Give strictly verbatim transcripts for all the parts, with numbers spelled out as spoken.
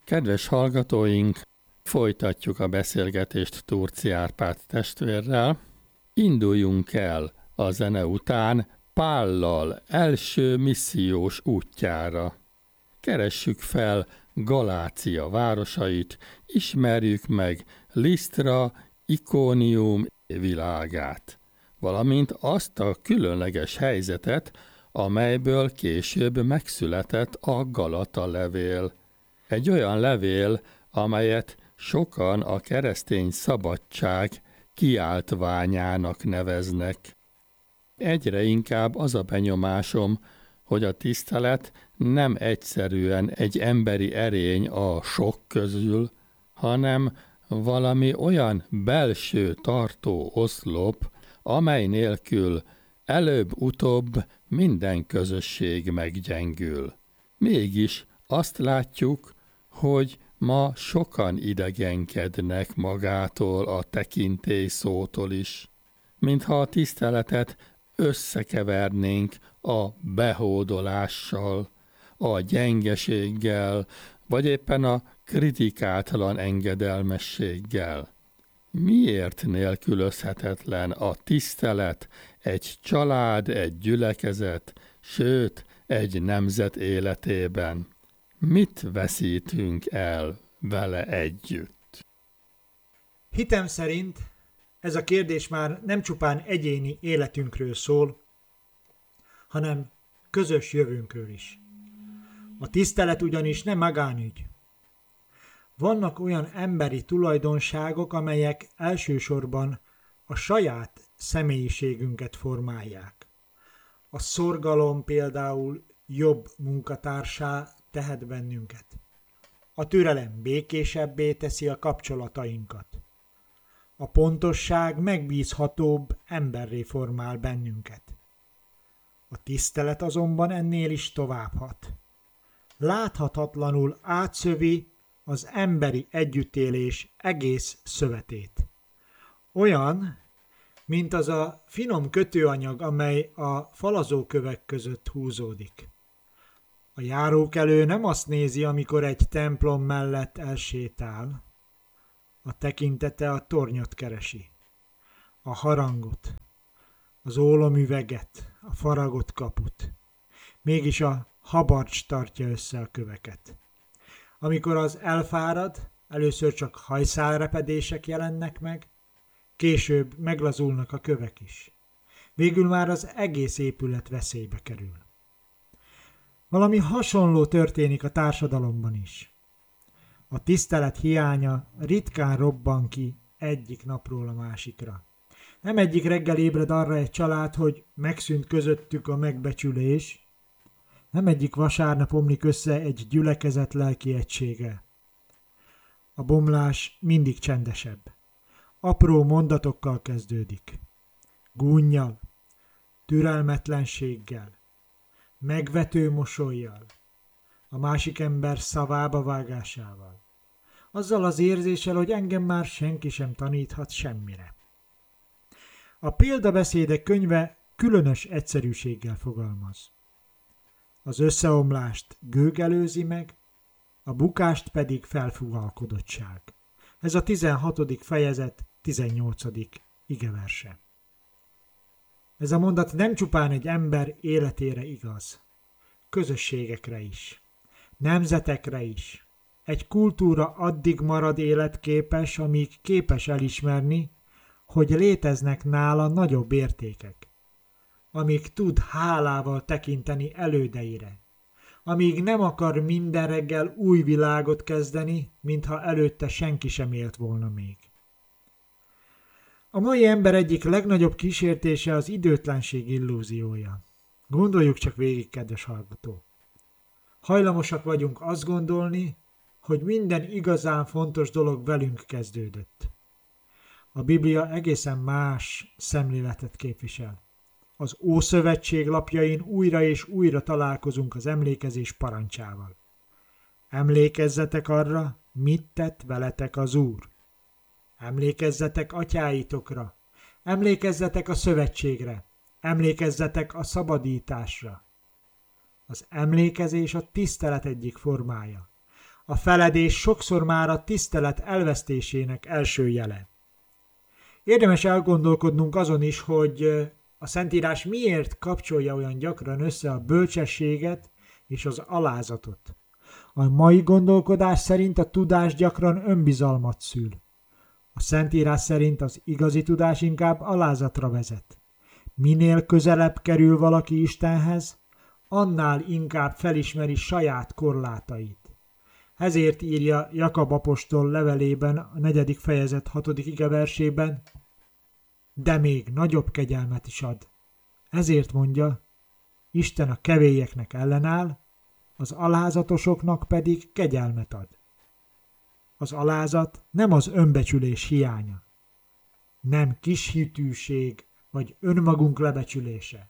Kedves hallgatóink, folytatjuk a beszélgetést Turci Árpád testvérrel. Induljunk el a zene után Pállal első missziós útjára. Keressük fel Galácia városait, ismerjük meg Lisztra, Ikónium világát, valamint azt a különleges helyzetet, amelyből később megszületett a Galata levél. Egy olyan levél, amelyet sokan a keresztény szabadság kiáltványának neveznek. Egyre inkább az a benyomásom, hogy a tisztelet nem egyszerűen egy emberi erény a sok közül, hanem valami olyan belső tartó oszlop, amely nélkül előbb-utóbb minden közösség meggyengül. Mégis azt látjuk, hogy ma sokan idegenkednek magától a tekintély szótól is, mintha a tiszteletet összekevernénk a behódolással, a gyengeséggel, vagy éppen a kritikátlan engedelmességgel. Miért nélkülözhetetlen a tisztelet egy család, egy gyülekezet, sőt, egy nemzet életében? Mit veszítünk el vele együtt? Hitem szerint ez a kérdés már nem csupán egyéni életünkről szól, hanem közös jövőnkről is. A tisztelet ugyanis nem magánügy. Vannak olyan emberi tulajdonságok, amelyek elsősorban a saját személyiségünket formálják. A szorgalom például jobb munkatársá tehet bennünket. A türelem békésebbé teszi a kapcsolatainkat. A pontosság megbízhatóbb emberré formál bennünket. A tisztelet azonban ennél is továbbhat. Láthatatlanul átszövi az emberi együttélés egész szövetét. Olyan, mint az a finom kötőanyag, amely a falazókövek között húzódik. A járókelő nem azt nézi, amikor egy templom mellett elsétál. A tekintete a tornyot keresi, a harangot, az ólomüveget, a faragott kaput. Mégis a habarcs tartja össze a köveket. Amikor az elfárad, először csak hajszálrepedések jelennek meg, később meglazulnak a kövek is. Végül már az egész épület veszélybe kerül. Valami hasonló történik a társadalomban is. A tisztelet hiánya ritkán robban ki egyik napról a másikra. Nem egyik reggel ébred arra egy család, hogy megszűnt közöttük a megbecsülés, nem egyik vasárnap omlik össze egy gyülekezet lelki egysége. A bomlás mindig csendesebb. Apró mondatokkal kezdődik. Gúnnyal, türelmetlenséggel, megvető mosollyal, a másik ember szavába vágásával. Azzal az érzéssel, hogy engem már senki sem taníthat semmire. A példabeszédek könyve különös egyszerűséggel fogalmaz. Az összeomlást gőg előzi meg, a bukást pedig felfúvalkodottság. Ez a tizenhatodik fejezet tizennyolcadik igeverse. Ez a mondat nem csupán egy ember életére igaz, közösségekre is, nemzetekre is. Egy kultúra addig marad életképes, amíg képes elismerni, hogy léteznek nála nagyobb értékek, amíg tud hálával tekinteni elődeire, amíg nem akar minden reggel új világot kezdeni, mintha előtte senki sem élt volna még. A mai ember egyik legnagyobb kísértése az időtlenség illúziója. Gondoljuk csak végig, kedves hallgató. Hajlamosak vagyunk azt gondolni, hogy minden igazán fontos dolog velünk kezdődött. A Biblia egészen más szemléletet képvisel. Az Ószövetség lapjain újra és újra találkozunk az emlékezés parancsával. Emlékezzetek arra, mit tett veletek az Úr. Emlékezzetek atyáitokra, emlékezzetek a szövetségre, emlékezzetek a szabadításra. Az emlékezés a tisztelet egyik formája. A feledés sokszor már a tisztelet elvesztésének első jele. Érdemes elgondolkodnunk azon is, hogy a Szentírás miért kapcsolja olyan gyakran össze a bölcsességet és az alázatot. A mai gondolkodás szerint a tudás gyakran önbizalmat szül. A Szentírás szerint az igazi tudás inkább alázatra vezet. Minél közelebb kerül valaki Istenhez, annál inkább felismeri saját korlátait. Ezért írja Jakab apostol levelében, a negyedik fejezet hatodik igeversében, de még nagyobb kegyelmet is ad. Ezért mondja, Isten a kevélyeknek ellenáll, az alázatosoknak pedig kegyelmet ad. Az alázat nem az önbecsülés hiánya, nem kishitűség vagy önmagunk lebecsülése.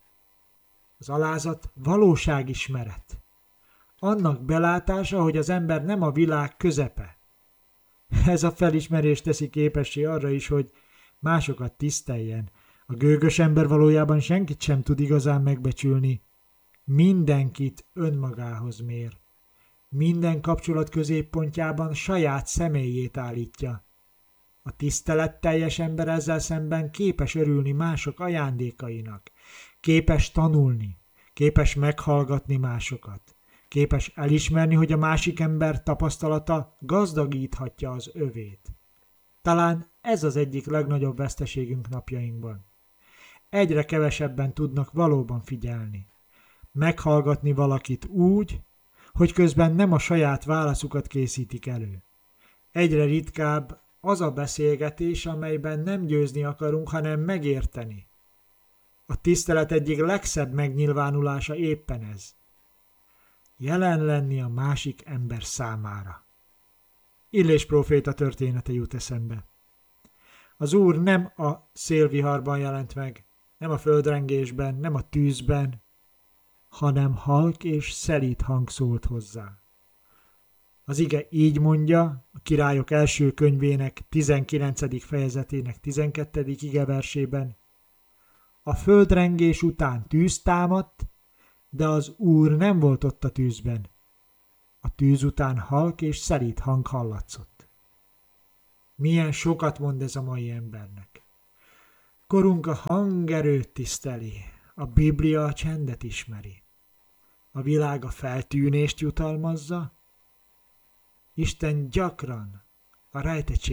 Az alázat valóságismeret. Annak belátása, hogy az ember nem a világ közepe. Ez a felismerés teszi képessé arra is, hogy másokat tiszteljen. A gőgös ember valójában senkit sem tud igazán megbecsülni. Mindenkit önmagához mér. Minden kapcsolat középpontjában saját személyét állítja. A tiszteletteljes ember ezzel szemben képes örülni mások ajándékainak, képes tanulni, képes meghallgatni másokat, képes elismerni, hogy a másik ember tapasztalata gazdagíthatja az övét. Talán ez az egyik legnagyobb veszteségünk napjainkban. Egyre kevesebben tudnak valóban figyelni. Meghallgatni valakit úgy, hogy közben nem a saját válaszukat készítik elő. Egyre ritkább az a beszélgetés, amelyben nem győzni akarunk, hanem megérteni. A tisztelet egyik legszebb megnyilvánulása éppen ez. Jelen lenni a másik ember számára. Illés próféta története jut eszembe. Az Úr nem a szélviharban jelent meg, nem a földrengésben, nem a tűzben, hanem halk és szelíd hang szólt hozzá. Az ige így mondja, a Királyok első könyvének tizenkilencedik fejezetének tizenkettedik igeversében. A földrengés után tűz támadt, de az Úr nem volt ott a tűzben. A tűz után halk és szelíd hang hallatszott. Milyen sokat mond ez a mai embernek. Korunk a hangerőt tiszteli, a Biblia a csendet ismeri. A világ a feltűnést jutalmazza, Isten gyakran a rejtettség